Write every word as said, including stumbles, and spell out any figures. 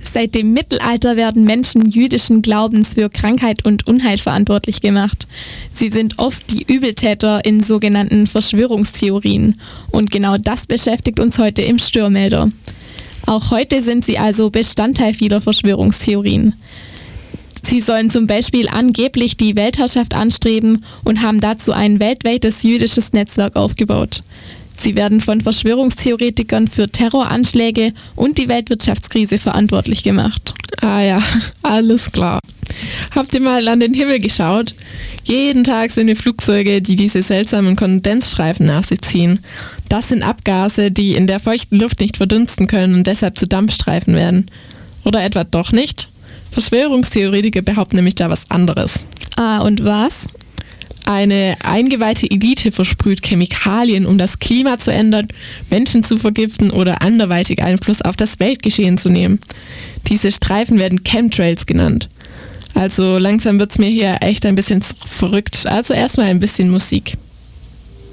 Seit dem Mittelalter werden Menschen jüdischen Glaubens für Krankheit und Unheil verantwortlich gemacht. Sie sind oft die Übeltäter in sogenannten Verschwörungstheorien. Und genau das beschäftigt uns heute im Störmelder. Auch heute sind sie also Bestandteil vieler Verschwörungstheorien. Sie sollen zum Beispiel angeblich die Weltherrschaft anstreben und haben dazu ein weltweites jüdisches Netzwerk aufgebaut. Sie werden von Verschwörungstheoretikern für Terroranschläge und die Weltwirtschaftskrise verantwortlich gemacht. Ah ja, alles klar. Habt ihr mal an den Himmel geschaut? Jeden Tag sehen wir Flugzeuge, die diese seltsamen Kondensstreifen nach sich ziehen. Das sind Abgase, die in der feuchten Luft nicht verdunsten können und deshalb zu Dampfstreifen werden. Oder etwa doch nicht? Verschwörungstheoretiker behaupten nämlich da was anderes. Ah, und was? Eine eingeweihte Elite versprüht Chemikalien, um das Klima zu ändern, Menschen zu vergiften oder anderweitig Einfluss auf das Weltgeschehen zu nehmen. Diese Streifen werden Chemtrails genannt. Also langsam wird's mir hier echt ein bisschen verrückt. Also erstmal ein bisschen Musik.